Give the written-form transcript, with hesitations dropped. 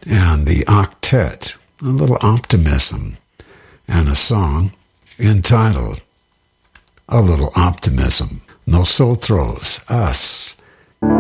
and the octet, a little optimism, and a song entitled A Little Optimism. Nosotros, us.